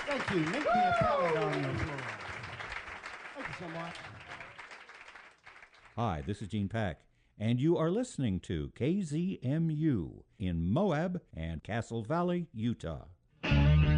Thank you. Make me a pallet on the floor. Thank you so much. Hi, this is Gene Pack, and you are listening to KZMU in Moab and Castle Valley, Utah.